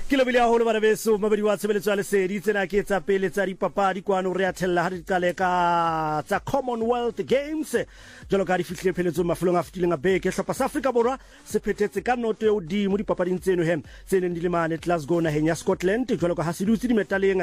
Ke lebile haholo bana beso mabedi wa tshebeletso ya lesedi tsena ke tsa pele tsa dipapadi kwano re a thella ha di qale ka tsa Commonwealth Games jalo ka di fihlile pheletso mafelong a fitileng a beke hlopha sa Afrika Borwa se phethetse ka noto e hodimo dipapading tseno tsene di le mane Glasgow naheng ya Scotland jalo ka ha se dutse di metaleng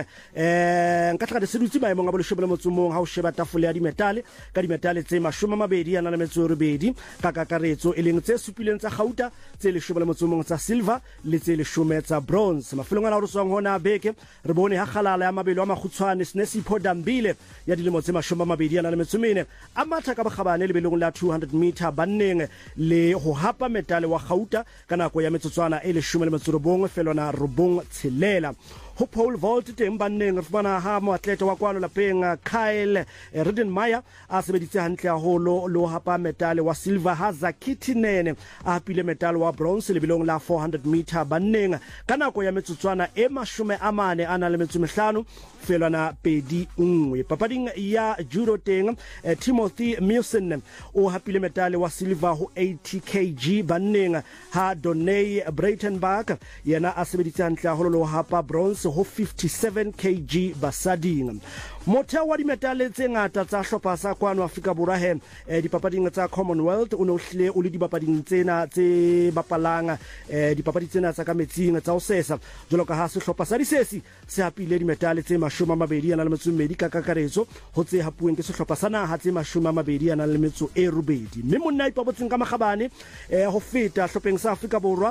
nka tla se dutse maemong a boleshebele motsomong ha o sheba tafole ya di metale ka di metale tse 20 yana le metso robedi ka kakaretso e leng tse supileng tsa gauta tse leshebele motsomong tsa silver le tse 10 tsa bronze mafelong a ruswang hona beke re bone ha kgalala ya mabelo a magutshwane Snesipho Dambile ya dilemo tse 20 yana le metso mene a matha ka bogabane le belong la 200 meter banneng le ho hapa metale wa gauta ka nako ya metsotswana e 19 felona robong tshelela ho pole vault teng banneng re fumana ha moatlete wa kwano lapeng Kyle Riddenmeyer a sebeditse hantle haholo lo hapa metale wa silver ha Zakitinene a hapile metale wa bronze le belong la 400 meter banneng ka nako ya metsotswana e 40 ana le metso 5 felwana pedi nngwe papading ya judo teng Timothy Milson o hapile metale wa silver ho 80 kg banneng ha Donay Breitenberg yena a sebeditse hantle haholo lo hapa bronze ho 57 kg basading motha wa dimetale tse ngata tsa hlopha sa kwano Afrika Borwa dipapading tsa Commonwealth o no hlile o le dipapading tsena tse bapalang dipapadi tsena tsa ka metsing tsa o sesa jalo ka ha se hlopha sa disesi se hapile dimetale tse 20 yana le metso 2 ka kakaretso ho tse hapueng ke sehlopha sa naha tse 20 yana le metso e robedi mme monna ipabotseng ka magabane ho feta hlopheng sa Afrika Borwa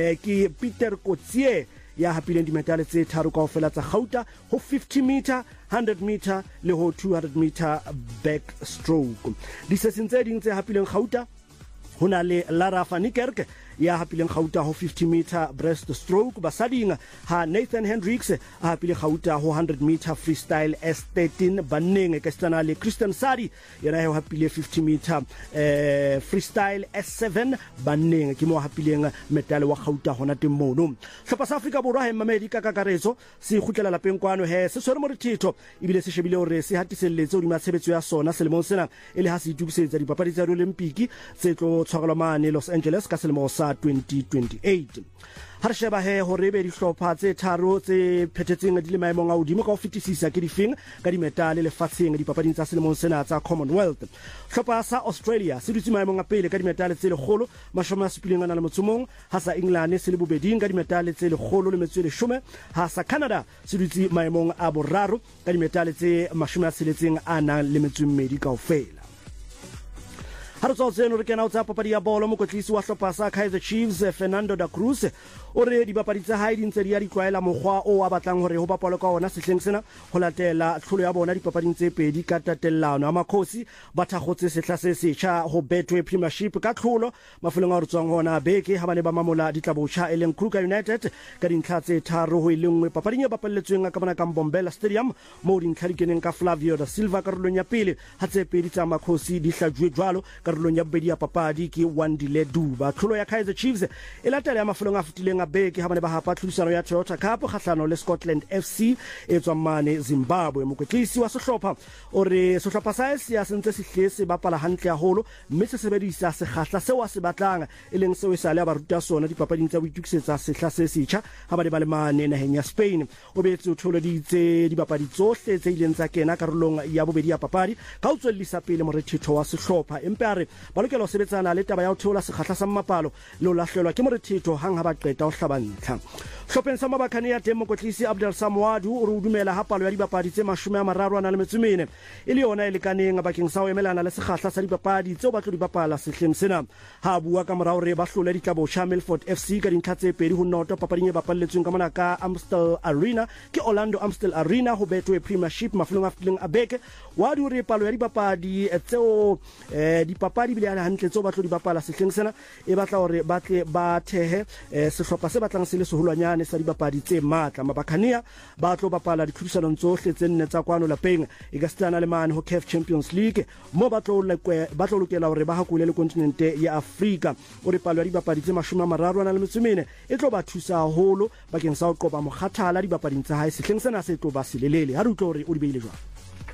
ke Peter Kotsie ya hapileng dimetale tse 3 kaofela tsa gauta ho 50 meter 100 meter le ho 200 meter backstroke diseseng tse ding tse hapileng gauta hona le Lara van Niekerk ya hapileng gauta ho 50 meter breaststroke basading ha Nathan Hendricks a hapile gauta ho 100 meter freestyle S13 banneng ka stana le Christian Sadi yena ha hapile 50 meter freestyle S7 banneng ke mo hapileng medal wa gauta hona temono hlopha sa Afrika Borwa mamedi ka kakaretso se khutlela lapeng kwano se swere mo rethetho ibile se shebile hore se hatiselletse o di matshebetso ya sona selemong sena ele ha se itukisetsa dipapadi tsa Olympic tse tlo tshwarelwa mane Los Angeles ka selemo sa 2028 ha re sheba hore be dihlopha tse tharo tse phethetseng di le maemong a hodimo ka ho fetisisa ke difeng ka dimetale lefatsheng dipapading tsa selemong sena tsa Commonwealth hlopha sa Australia se dutse maemong a pele ka dimetale tse 170 ana le motsomong ha sa England se le bobeding ka dimetale tse 110 ha sa Canada se dutse maemong a boraro ka dimetale tse 60 ana le metso 2 kaofela ha re tsotse re kena o tsa papadi ya bolo mokotlisi wa hlopha sa Kaizer Chiefs Fernando da Cruz o re dibapadi tsa hae di ntse di ya di tloela mokgwa o a batlang hore ho bapalwa ka ona sehleng sena ho latela tlholo ya bona dipapading tse pedi ka tatellano amakhosi ba thagotse sehla se setjha ho Betway Premiership ka tlholo mafelong a re tswang hona beke ha bane ba mamola ditlabotsha eleng Kruger United ka dintlha tse 3 ho ilengwe papading ya bapalletsweng ka bona ka Mbombela Stadium mo dintlha di keneng ka Flavio da Silva karolong ya pele ha tse pedi tsa makhosi di hlajwe jwalo karolong ya bobedi ya papadi ke Wandile Duba tlholo ya Kaizer Chiefs e latela ya mafelong a futileng a beke ha bane ba hapa tlhodisano ya Toyota Cup kgahlano le Scotland FC e tswang mane Zimbabwe mokotlisi wa sehlopha o re sehlopha sa ya sentse sehle se bapala hantle haholo mme se sebedisa sekgahla seo a se batlang e leng seo e sa le ba ruta sona dipapading tsa boitukisetsa sehla se setjha ha bane ba le mane naheng ya Spain o betse o tholeditse dibapadi tsohle tse ileng tsa kena karolong ya bobedi ya papadi ka o tswellisa pele morethetho wa sehlopha empa re ba lokela ho sebetsana le taba ya ho theola sekgahla sa mmapalo le ho lahlelwa ke morethetho hang ha ba qeta ho hlabantlha hlopheng sa Mabakane ya teng mokotlisi Abdul Samwadu o re dumela ha palo ya dibapadi tse 30 ana le metso 4 e le yona e lekaneng bakeng sa ho emelana le sekgahla sa dibapadi tseo ba tlo di bapala sehleng sena ha bua ka morao re ba hlola ditlabotsha Milford FC ka dintlha tse 2-0 papading e bapalletsweng ka mona ka Amstel Arena ke Orlando Amstel Arena ho Betway Premiership mafelong a fitleng a beke wa di re palo ya dibapadi tseo dipapadi bile ana hantle tseo ba tlo di bapala sehleng sena e batla hore ba tle ba thehe sehlopha se batlang se le seholwanyane sa dibapadi tse matla Mabakania ba tlo bapala ditlhodisano tsohle tse nne tsa kwano lapeng e ka stana le mane ho CAF Champions League mo ba tlo lokela hore ba hakule le kontinente ya Afrika o re palo ya dibapadi tse 30 ana le metso 4 e tlo ba thusa haholo bakeng sa ho qoba mokgathala dibapading tsa hae sehleng sena se tlo ba selelele ha re utlo hore o di beile jwang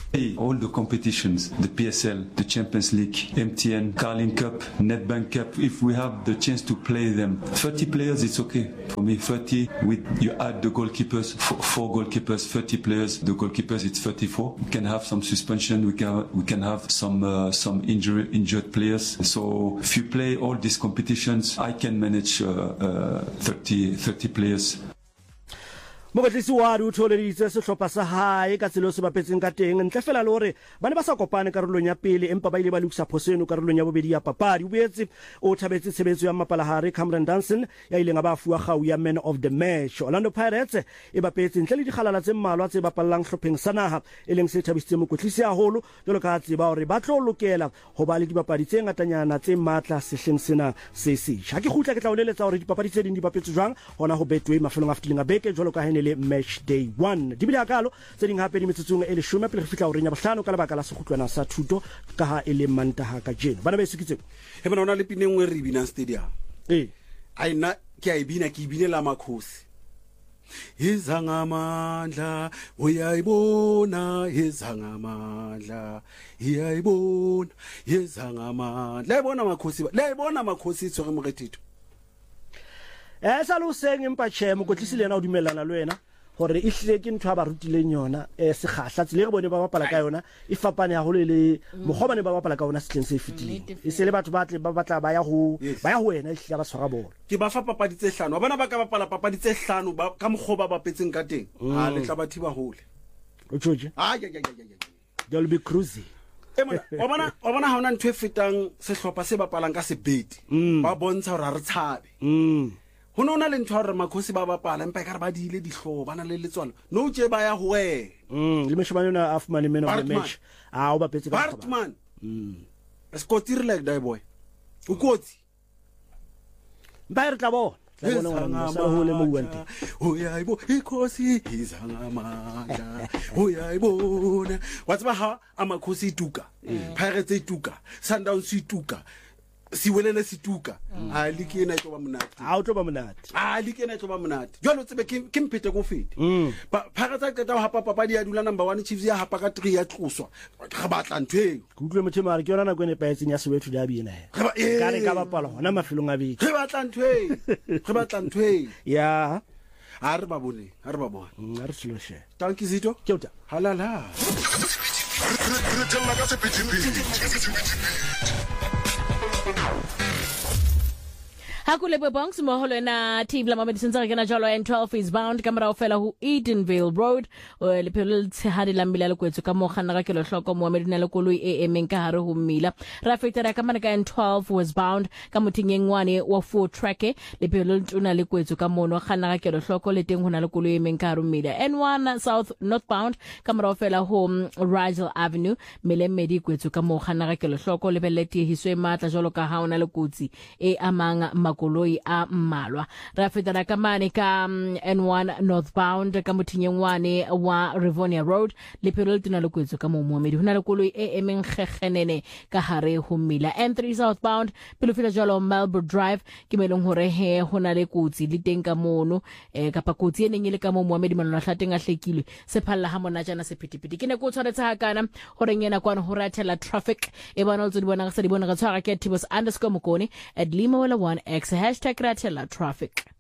All the competitions, the PSL, the Champions League, MTN, Carling Cup, Netbank Cup, if we have the chance to play them, 30 players, it's okay. For me, 30, you add the goalkeepers, 4 goalkeepers, 30 players, the goalkeepers, it's 34. We can have some suspension, we can have some injured players. So if you play all these competitions, I can manage 30 players. Mogatlisi wa o tholeditse sehlopha sa hae ka tselo se bapetseng ka teng ntle fela le hore bane ba sa kopane karolong ya pele empa ba ile ba lukisa phoseno karolong ya bobedi ya papadi o boetse o thabetse tshebetso ya mapalahare Cameron Danson ya ile nga ba fuwa gau ya man of the match. Orlando Pirates e bapetse ntle le dikgalala tse mmalwa tse bapallang hlopheng sa naha e leng se thabisitseng mokotlisi haholo jalo ka tseba hore ba tlo lokela ho ba le dipapadi tse ngatanyana tse matla sehleng sena se sesha. Ke khutla ke tla o leletsa hore dipapadi tse ding di bapetse jwang hona ho Betway mafelong a fitileng a beke jalo ka le match day 1 di bile akalo tse ding hape di metsotsong e le 10 pele re fitla hore nya bohlano ka lebaka la sekhutlwana sa thuto ka ha e le Mantaha ka jeno bana ba sekitseng he bona ona le pineng we re bina stadium aina ke a ibina ke ibinela Makhosi izangamandla uyayibona izangamandla iyayibona izangamandla lebona Makhosi tsore moretito sa lo seng empa chemo go tlisile na o dumellana le wena hore e hlile ke ntho ba rutileng yona se khahla tsile re bone ba bapala ka yona e fapane ya hole le mogobane ba bapala ka yona setleng se fitileng e se le batho ba tle ba batla ba ya ho wena e hlile ba tshwara bola ke ba fa papadi tse hlano bana ba ka bapala papadi tse hlano ba ka moghoba ba petseng ka teng ha le tla ba thiba hole o tjoje they'll be cruising wa bona ha ona ntwe fetang sehlopha se bapalang ka sebedi ba bontsha hore re tshabe ho nona le ntho hore Makhosi ba bapala empa ka re ba diile dihlo bana le letswalo no tje ba ya ho le meshobane na afman man of the match o ba petse ka Bartman Scotty like that boy o kotsi ba re tla bona uyayibo ikhosi izangamandla uyayibona wathi ba Amakhosi ituka Pirates ituka Sundowns ituka siwelele situka alike ena tlo ba monate tlo ba monate alike ena tlo ba monate jalo tsebe ke mpete go fete Pirates ka tla hapa papadi ya dula number 1 Chiefs ya hapa ka 3 ya tloswa ga batla ntwe go utlwe motho mara ke yona na kwene paetseng ya Soweto Derby ena ka re ka bapala hona mafelong a beke ge batla ntwe ya ha re ba bone re sloshe thank you Zito ke uta halala Hakule Bongs moholo na team la Medicine Tsaka na jalo N12 is bound kamera ofela ho Edenvale Road le phelo tshehadi la mmila le kwetso ka mo kganna ka kelo hloko Mohammed na le koloi e emeng ka hare ho mmila ra fetera ka mana ka N12 was bound ka mothing engwane wa 4 track le phelo ntuna le kwetso ka mono kganna ka kelo hloko le teng hona le koloi e emeng ka hare ho mmila N1 south northbound kamera ofela ho Rygel Avenue melemedi kwetso ka mo kganna ka kelo hloko le belete hiswe matla jalo ka ha ona le kutsi e amang koloi a mmalwa ra fetela ka mane ka N1 northbound ka mothinyengwane wa Rivonia Road le phelo tena le kwetso ka Mohammed hona le koloi e emeng khekgenene ka hare ho mmila N3 southbound pelo fela jalo Melbourne Drive ke meleng hore he hona le kutsi le teng ka mono kapa kutsi e neng ile ka Mohammed manona hlateng a hlekilwe se phalla ha mona jana se phitiphiti ke ne go tshwaretse ha kana hore ngena kwana ho ratela traffic e bona o tsedi bona ka sa di bona ka tshwara ke @tibos_mokone @limawela1x #ratela traffic